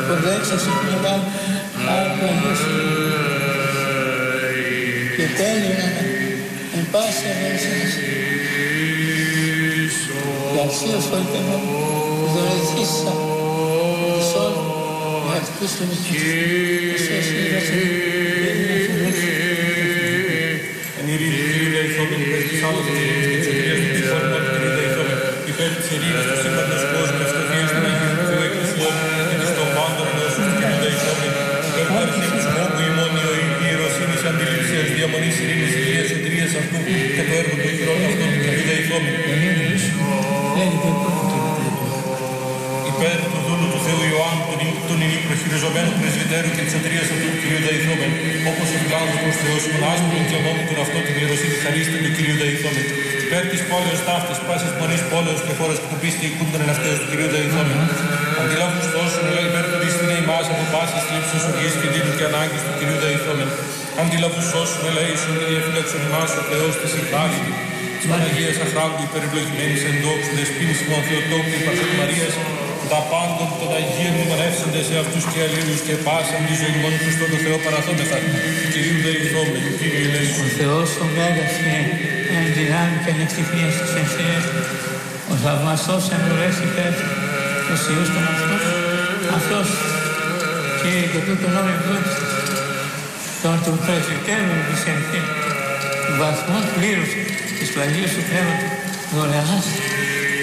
υποδέξασαι του Μεγάλου Άρχου Αγίου και τέλειωνα εν πάση αγωνισίας. Και αξίως χωριτεύω που δωρεθήσα της όλου για αυτούς του νικητούς. Εσείς είδατε εν ειρήνη Κυρίου Δεϊθόμεν, υπέρ της άλλης της εξωτηρίας του τυχών μόνο Κυρίου Δεϊθόμεν, υπέρ της ειρήνης του σύμπαντος κόσμου, ευστοχίας του Αγίου του Θεού Εκκλησιών και της των πάντων νόσους του Κυρίου Δεϊθόμεν, υπέρ του αρχιεπισκόπου ημών ιεροσύνης αντιλήψεως διαμονής ειρήνης υγείας σωτηρίας αυτού και το έργο του χειρών αυτών του Κυρίου Δεϊθόμεν. Υπέρ του δούλου του Θεού Ιωάννου, τον ηλικροχειριζομένου πρεσβυτέρου και της σωτηρίας αυτού του Κυρίου Δεϊθόμεν, όπως ο φιλάνθρωπος Θεός μονάστηρον και ονόμητον αυτό την ιεροσύνη χαρίστη του Κυρίου Δεϊθόμεν. Υπέρ της πόλεως ταύτης, πάσης μονής πόλεως και χώρας που πίστη οικούντων εν αυτές του Κυρίου Δεϊθόμεν. Αντιλάβους τόσων, λέει, υπέρ του δίστηνε ημάς από πάσης θλίψης, οργής και δίνου και ανάγκης του Κυρίου Δεϊθόμεν. Αντιλάβους όσων, ελέησον και διαφύλαξον ημάς ο Θεός της ηχάριστου. Της Παναγίας Αχράντου υπερευλογημένης εν δόξου δεσποίνης ημών Θεοτόκου υπαρχών Μαρίας, τα πάντων των Αγίων μνημονεύσαντες σε αυτούς και αλλήλους και πάσαν τη ζωή μόνο Χριστόν το Θεό παραθόμεθα. Κυρίου Δεϊθόμεν, Κύριε ελέησον. ο Θεός ο Μέγας και εν δυνάμει και ανεξιχνίας της ενσίας, ο θαυμαστός εν ουρές υπέρ τους Υιούς των αυτός και τούτον όρεν δόξης των του πρεσβυτέρων της ενθήν, του βαθμών πλήρους της Αγίου σου Πνεύματος δωρεάς